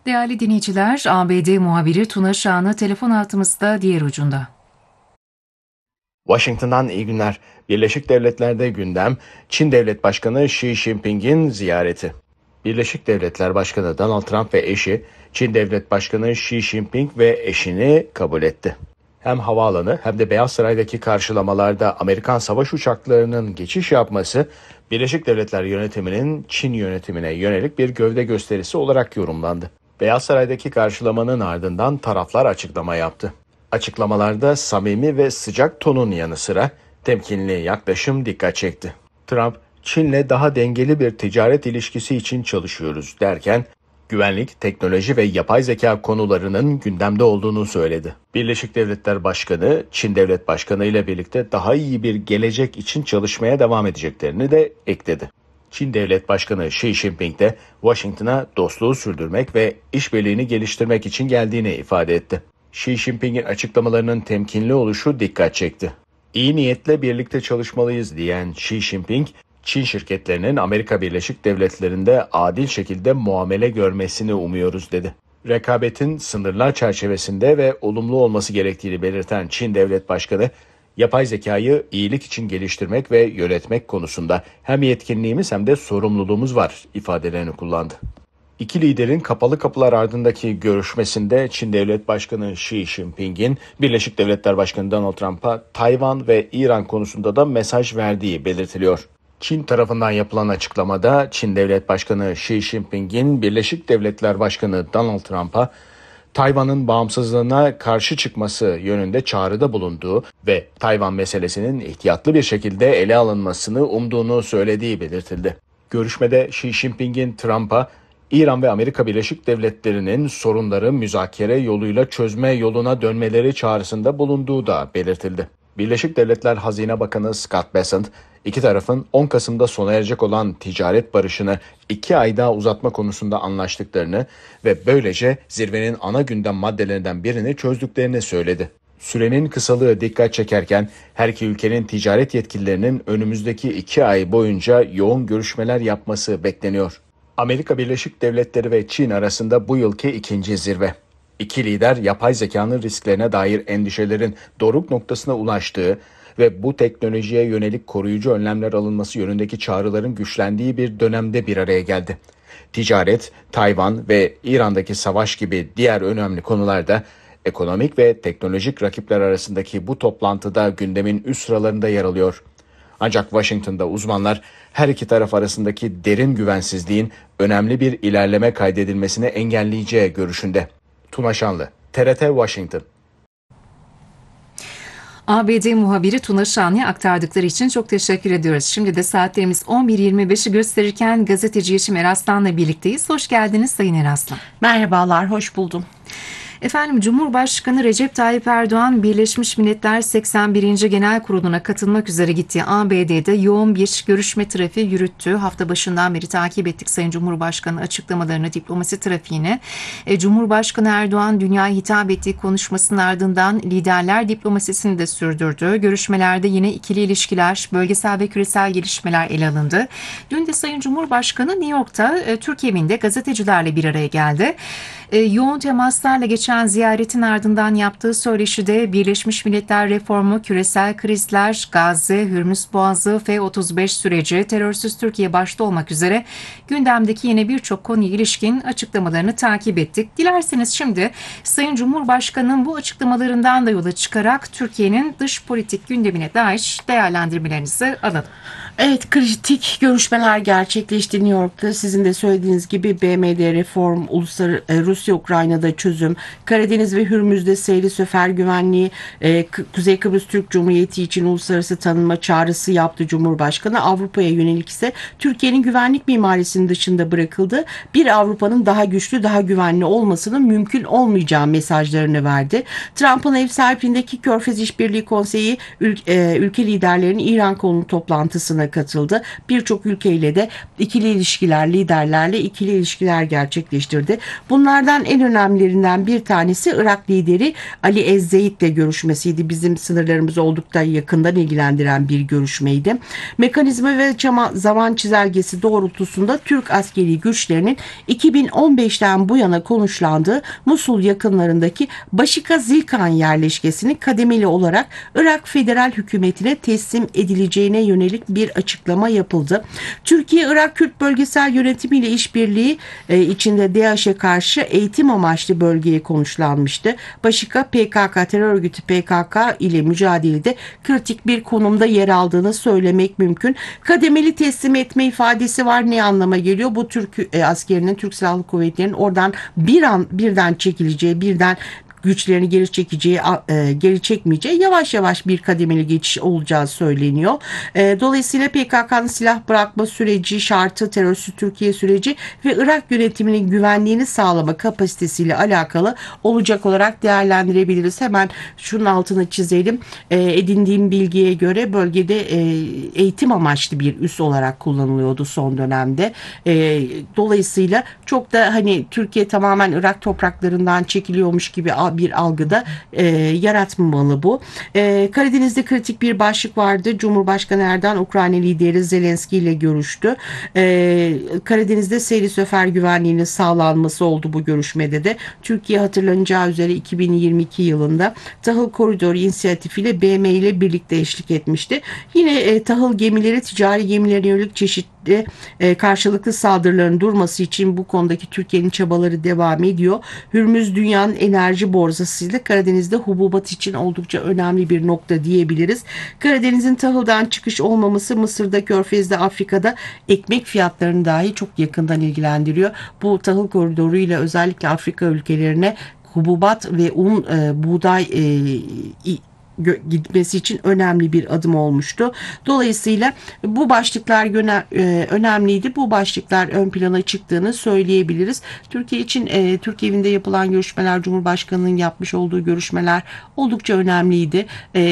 Değerli dinleyiciler, ABD muhabiri Tuna Şahan'ı telefon hattımızda diğer ucunda. Washington'dan iyi günler. Birleşik Devletler'de gündem, Çin Devlet Başkanı Xi Jinping'in ziyareti. Birleşik Devletler Başkanı Donald Trump ve eşi, Çin Devlet Başkanı Xi Jinping ve eşini kabul etti. Hem havaalanı hem de Beyaz Saray'daki karşılamalarda Amerikan savaş uçaklarının geçiş yapması, Birleşik Devletler yönetiminin Çin yönetimine yönelik bir gövde gösterisi olarak yorumlandı. Beyaz Saray'daki karşılamanın ardından taraflar açıklama yaptı. Açıklamalarda samimi ve sıcak tonun yanı sıra temkinli yaklaşım dikkat çekti. Trump, Çin'le daha dengeli bir ticaret ilişkisi için çalışıyoruz derken, güvenlik, teknoloji ve yapay zeka konularının gündemde olduğunu söyledi. Birleşik Devletler Başkanı, Çin Devlet Başkanı ile birlikte daha iyi bir gelecek için çalışmaya devam edeceklerini de ekledi. Çin Devlet Başkanı Xi Jinping de Washington'a dostluğu sürdürmek ve işbirliğini geliştirmek için geldiğini ifade etti. Xi Jinping'in açıklamalarının temkinli oluşu dikkat çekti. İyi niyetle birlikte çalışmalıyız diyen Xi Jinping, Çin şirketlerinin Amerika Birleşik Devletleri'nde adil şekilde muamele görmesini umuyoruz dedi. Rekabetin sınırlar çerçevesinde ve olumlu olması gerektiğini belirten Çin Devlet Başkanı, yapay zekayı iyilik için geliştirmek ve yönetmek konusunda hem yetkinliğimiz hem de sorumluluğumuz var ifadelerini kullandı. İki liderin kapalı kapılar ardındaki görüşmesinde Çin Devlet Başkanı Xi Jinping'in Birleşik Devletler Başkanı Donald Trump'a Tayvan ve İran konusunda da mesaj verdiği belirtiliyor. Çin tarafından yapılan açıklamada Çin Devlet Başkanı Xi Jinping'in Birleşik Devletler Başkanı Donald Trump'a Tayvan'ın bağımsızlığına karşı çıkması yönünde çağrıda bulunduğu ve Tayvan meselesinin ihtiyatlı bir şekilde ele alınmasını umduğunu söylediği belirtildi. Görüşmede Xi Jinping'in Trump'a İran ve Amerika Birleşik Devletleri'nin sorunları müzakere yoluyla çözme yoluna dönmeleri çağrısında bulunduğu da belirtildi. Birleşik Devletler Hazine Bakanı Scott Bessent, iki tarafın 10 Kasım'da sona erecek olan ticaret barışını 2 ay daha uzatma konusunda anlaştıklarını ve böylece zirvenin ana gündem maddelerinden birini çözdüklerini söyledi. Sürenin kısalığı dikkat çekerken her iki ülkenin ticaret yetkililerinin önümüzdeki 2 ay boyunca yoğun görüşmeler yapması bekleniyor. Amerika Birleşik Devletleri ve Çin arasında bu yılki ikinci zirve. İki lider yapay zekanın risklerine dair endişelerin doruk noktasına ulaştığı ve bu teknolojiye yönelik koruyucu önlemler alınması yönündeki çağrıların güçlendiği bir dönemde bir araya geldi. Ticaret, Tayvan ve İran'daki savaş gibi diğer önemli konularda ekonomik ve teknolojik rakipler arasındaki bu toplantıda gündemin üst sıralarında yer alıyor. Ancak Washington'da uzmanlar her iki taraf arasındaki derin güvensizliğin önemli bir ilerleme kaydedilmesini engelleyeceği görüşünde. Tuna Şanlı, TRT Washington. ABD muhabiri Tuna Şahan'a aktardıkları için çok teşekkür ediyoruz. Şimdi de saatlerimiz 11.25'i gösterirken gazeteci Yeşim Eraslan'la birlikteyiz. Hoş geldiniz Sayın Eraslan. Merhabalar, hoş buldum. Efendim, Cumhurbaşkanı Recep Tayyip Erdoğan Birleşmiş Milletler 81. Genel Kurulu'na katılmak üzere gittiği ABD'de yoğun bir görüşme trafiği yürüttü. Hafta başından beri takip ettik Sayın Cumhurbaşkanı açıklamalarını, diplomasi trafiğini. Cumhurbaşkanı Erdoğan dünyaya hitap ettiği konuşmasının ardından liderler diplomasisini de sürdürdü. Görüşmelerde yine ikili ilişkiler, bölgesel ve küresel gelişmeler ele alındı. Dün de Sayın Cumhurbaşkanı New York'ta Türk evinde gazetecilerle bir araya geldi. Yoğun temaslarla geçen ziyaretin ardından yaptığı söyleşide Birleşmiş Milletler reformu, küresel krizler, Gazze, Hürmüz Boğazı, F-35 süreci, terörsüz Türkiye başta olmak üzere gündemdeki yine birçok konuya ilişkin açıklamalarını takip ettik. Dilerseniz şimdi Sayın Cumhurbaşkanı'nın bu açıklamalarından da yola çıkarak Türkiye'nin dış politik gündemine dair değerlendirmelerinizi alalım. Evet, kritik görüşmeler gerçekleşti New York'ta. Sizin de söylediğiniz gibi BMD reform, Rusya-Ukrayna'da çözüm, Karadeniz ve Hürmüz'de seyri sefer güvenliği, Kuzey Kıbrıs Türk Cumhuriyeti için uluslararası tanınma çağrısı yaptı Cumhurbaşkanı. Avrupa'ya yönelik ise Türkiye'nin güvenlik mimarisinin dışında bırakıldı. Bir Avrupa'nın daha güçlü, daha güvenli olmasının mümkün olmayacağı mesajlarını verdi. Trump'ın ev sahipliğindeki Körfez İşbirliği Konseyi ülke liderlerinin İran konulu toplantısına Kurulu'na katıldı. Birçok ülkeyle de ikili ilişkiler, liderlerle ikili ilişkiler gerçekleştirdi. Bunlardan en önemlilerinden bir tanesi Irak lideri Ali Ezzeyit'le görüşmesiydi. Bizim sınırlarımızı oldukça yakından ilgilendiren bir görüşmeydi. Mekanizma ve zaman çizelgesi doğrultusunda Türk askeri güçlerinin 2015'ten bu yana konuşlandığı Musul yakınlarındaki Başika Zilkan yerleşkesinin kademeli olarak Irak Federal Hükümeti'ne teslim edileceğine yönelik bir açıklama yapıldı. Türkiye, Irak Kürt Bölgesel Yönetimi ile işbirliği içinde DAEŞ'e karşı eğitim amaçlı bölgeye konuşlanmıştı. Başika, PKK terör örgütü PKK ile mücadelede kritik bir konumda yer aldığını söylemek mümkün. Kademeli teslim etme ifadesi var. Ne anlama geliyor? Bu Türk askerinin, Türk Silahlı Kuvvetleri'nin oradan birden çekileceği, birden güçlerini geri çekmeyeceği, yavaş yavaş bir kademeli geçiş olacağı söyleniyor. Dolayısıyla PKK'nın silah bırakma süreci, şartı, terörsüz Türkiye süreci ve Irak yönetiminin güvenliğini sağlama kapasitesiyle alakalı olacak olarak değerlendirebiliriz. Hemen şunun altını çizelim. Edindiğim bilgiye göre bölgede eğitim amaçlı bir üs olarak kullanılıyordu son dönemde. Dolayısıyla çok da hani Türkiye tamamen Irak topraklarından çekiliyormuş gibi bir algıda yaratmamalı bu. Karadeniz'de kritik bir başlık vardı. Cumhurbaşkanı Erdoğan Ukrayna lideri Zelenski ile görüştü. Karadeniz'de seyri sefer güvenliğinin sağlanması oldu bu görüşmede de. Türkiye hatırlanacağı üzere 2022 yılında tahıl koridoru inisiyatifiyle BM ile birlikte eşlik etmişti. Yine tahıl gemileri, ticari gemilerine yönelik çeşitli karşılıklı saldırıların durması için bu konudaki Türkiye'nin çabaları devam ediyor. Hürmüz dünyanın enerji borsasıyla Karadeniz'de hububat için oldukça önemli bir nokta diyebiliriz. Karadeniz'in tahıldan çıkış olmaması Mısır'da, Körfez'de, Afrika'da ekmek fiyatlarını dahi çok yakından ilgilendiriyor. Bu tahıl koridoruyla özellikle Afrika ülkelerine hububat ve un, buğday gitmesi için önemli bir adım olmuştu. Dolayısıyla bu başlıklar önemliydi. Bu başlıklar ön plana çıktığını söyleyebiliriz. Türkiye için Türk evinde yapılan görüşmeler, Cumhurbaşkanı'nın yapmış olduğu görüşmeler oldukça önemliydi.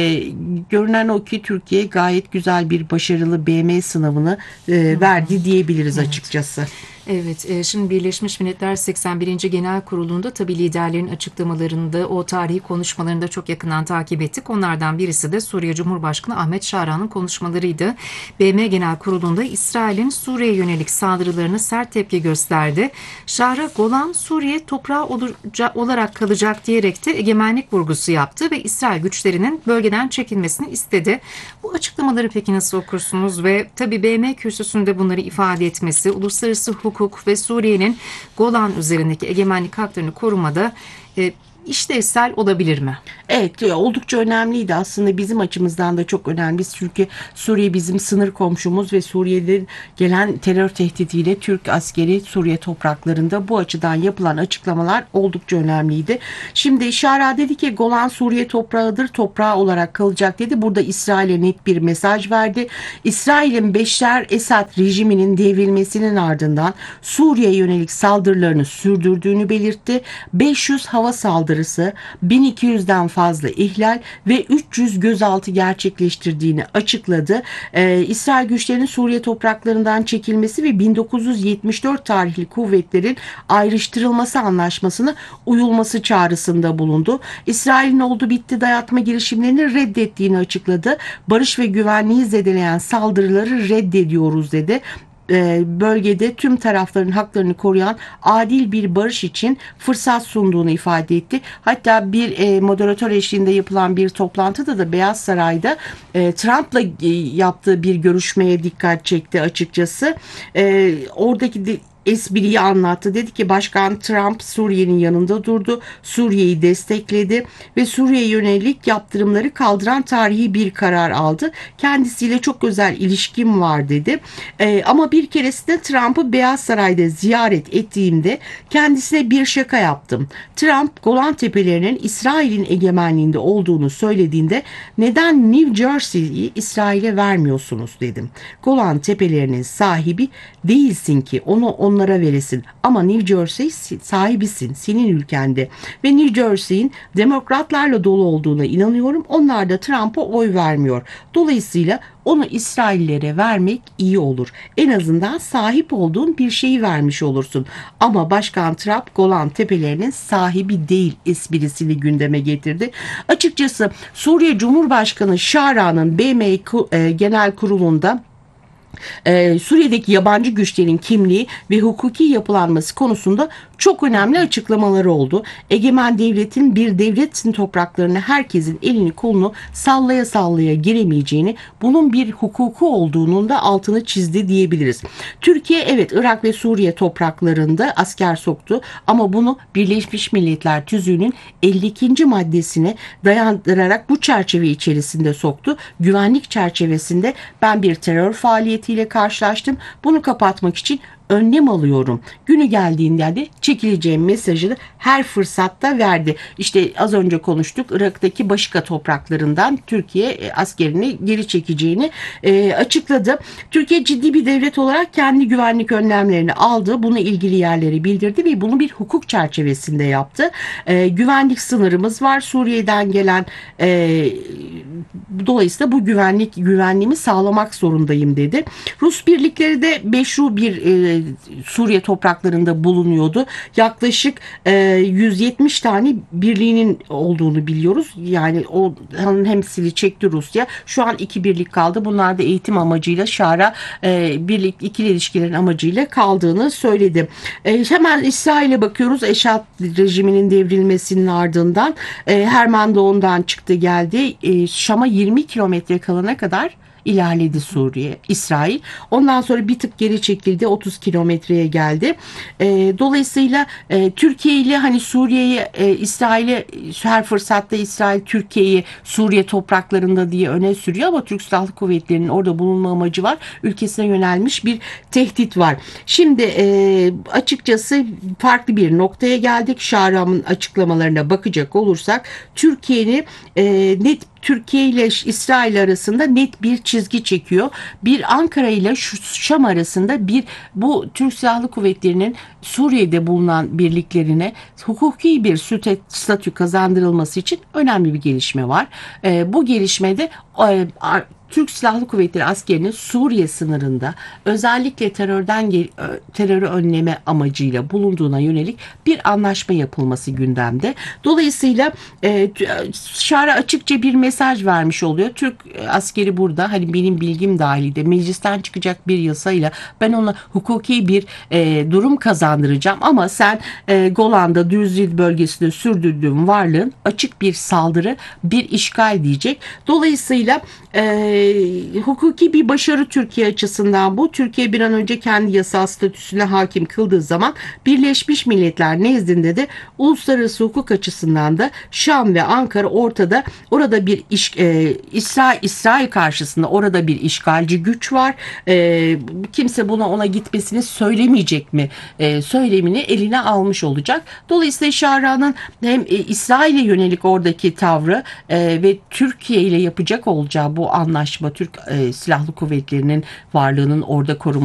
Görünen o ki Türkiye gayet güzel bir başarılı BM sınavını verdi diyebiliriz açıkçası. Evet, şimdi Birleşmiş Milletler 81. Genel Kurulu'nda tabii liderlerin açıklamalarında, o tarihi konuşmalarında çok yakından takip ettik. Onlardan birisi de Suriye Cumhurbaşkanı Ahmet Şara'nın konuşmalarıydı. BM Genel Kurulu'nda İsrail'in Suriye'ye yönelik saldırılarına sert tepki gösterdi. Şara, Golan Suriye toprağı olarak kalacak diyerek de egemenlik vurgusu yaptı ve İsrail güçlerinin bölgeden çekilmesini istedi. Bu açıklamaları peki nasıl okursunuz? Ve tabii BM kürsüsünde bunları ifade etmesi, uluslararası hukuk ve Suriye'nin Golan üzerindeki egemenlik haklarını korumada işlevsel olabilir mi? Evet, oldukça önemliydi aslında bizim açımızdan da çok önemli. Çünkü Suriye bizim sınır komşumuz ve Suriye'den gelen terör tehdidiyle Türk askeri Suriye topraklarında bu açıdan yapılan açıklamalar oldukça önemliydi. Şimdi Şara dedi ki Golan Suriye toprağıdır, toprağı olarak kalacak dedi. Burada İsrail'e net bir mesaj verdi. İsrail'in Beşar Esad rejiminin devrilmesinin ardından Suriye'ye yönelik saldırılarını sürdürdüğünü belirtti. 500 hava saldırısı, 1200'den fazla ihlal ve 300 gözaltı gerçekleştirdiğini açıkladı. İsrail güçlerinin Suriye topraklarından çekilmesi ve 1974 tarihli kuvvetlerin ayrıştırılması anlaşmasına uyulması çağrısında bulundu. İsrail'in oldu bitti dayatma girişimlerini reddettiğini açıkladı. Barış ve güvenliği zedeleyen saldırıları reddediyoruz dedi. Bölgede tüm tarafların haklarını koruyan adil bir barış için fırsat sunduğunu ifade etti. Hatta bir moderatör eşliğinde yapılan bir toplantıda da Beyaz Saray'da Trump'la yaptığı bir görüşmeye dikkat çekti açıkçası. Oradaki espriyi anlattı. Dedi ki Başkan Trump Suriye'nin yanında durdu. Suriye'yi destekledi ve Suriye'ye yönelik yaptırımları kaldıran tarihi bir karar aldı. Kendisiyle çok özel ilişkim var dedi. Ama bir keresinde Trump'ı Beyaz Saray'da ziyaret ettiğimde kendisine bir şaka yaptım. Trump Golan Tepelerinin İsrail'in egemenliğinde olduğunu söylediğinde neden New Jersey'yi İsrail'e vermiyorsunuz dedim. Golan Tepelerinin sahibi değilsin ki onu onlara veresin. Ama New Jersey sahibisin, senin ülkende. Ve New Jersey'in demokratlarla dolu olduğuna inanıyorum. Onlar da Trump'a oy vermiyor. Dolayısıyla onu İsraillere vermek iyi olur. En azından sahip olduğun bir şeyi vermiş olursun. Ama Başkan Trump Golan Tepelerinin sahibi değil esprisini gündeme getirdi. Açıkçası Suriye Cumhurbaşkanı Şara'nın BM Genel Kurulu'nda Suriye'deki yabancı güçlerin kimliği ve hukuki yapılanması konusunda çok önemli açıklamaları oldu. Egemen devletin bir devletin topraklarına herkesin elini kolunu sallaya sallaya giremeyeceğini, bunun bir hukuku olduğunun da altını çizdi diyebiliriz. Türkiye evet Irak ve Suriye topraklarında asker soktu ama bunu Birleşmiş Milletler Tüzüğü'nün 52. maddesine dayandırarak bu çerçeve içerisinde soktu. Güvenlik çerçevesinde ben bir terör faaliyetiyle karşılaştım. Bunu kapatmak için önlem alıyorum. Günü geldiğinde de çekileceğim mesajını her fırsatta verdi. İşte az önce konuştuk. Irak'taki Başika topraklarından Türkiye askerini geri çekeceğini açıkladı. Türkiye ciddi bir devlet olarak kendi güvenlik önlemlerini aldı. Bunu ilgili yerlere bildirdi ve bunu bir hukuk çerçevesinde yaptı. Güvenlik sınırımız var. Suriye'den gelen dolayısıyla bu güvenliğimi sağlamak zorundayım dedi. Rus birlikleri de meşru bir Suriye topraklarında bulunuyordu. Yaklaşık 170 tane birliğinin olduğunu biliyoruz. Yani onun hepsini çekti Rusya. Şu an 2 birlik kaldı. Bunlar da eğitim amacıyla Şara birlik ikili ilişkilerin amacıyla kaldığını söyledi. Hemen İsrail'e bakıyoruz. Eşat rejiminin devrilmesinin ardından Herman Doğu'ndan çıktı geldi. Şam'a 20 kilometre kalana kadar ilerledi İsrail. Ondan sonra bir tık geri çekildi. 30 kilometreye geldi. Dolayısıyla Türkiye ile hani Suriye'yi İsrail'e her fırsatta İsrail Türkiye'yi Suriye topraklarında diye öne sürüyor ama Türk Silahlı Kuvvetleri'nin orada bulunma amacı var. Ülkesine yönelmiş bir tehdit var. Şimdi açıkçası farklı bir noktaya geldik. Şahram'ın açıklamalarına bakacak olursak Türkiye ile İsrail arasında net bir çizgi çekiyor. Bir Ankara ile Şam arasında bu Türk Silahlı Kuvvetleri'nin Suriye'de bulunan birliklerine hukuki bir statü kazandırılması için önemli bir gelişme var. Bu gelişmede Türk Silahlı Kuvvetleri askerinin Suriye sınırında özellikle terörü önleme amacıyla bulunduğuna yönelik bir anlaşma yapılması gündemde. Dolayısıyla Şara açıkça bir mesaj vermiş oluyor. Türk askeri burada hani benim bilgim dahilinde meclisten çıkacak bir yasayla ben ona hukuki bir durum kazandıracağım ama sen Golan'da Düzce bölgesinde sürdürdüğün varlığın açık bir saldırı, bir işgal diyecek. Dolayısıyla hukuki bir başarı Türkiye açısından bu. Türkiye bir an önce kendi yasal statüsüne hakim kıldığı zaman Birleşmiş Milletler nezdinde de uluslararası hukuk açısından da Şam ve Ankara orada bir İsrail karşısında orada bir işgalci güç var. Kimse ona gitmesini söylemeyecek mi? Söylemini eline almış olacak. Dolayısıyla Şara'nın hem İsrail'e yönelik oradaki tavrı ve Türkiye ile yapacak olacağı bu anlaşma Türk Silahlı Kuvvetleri'nin varlığının orada korunması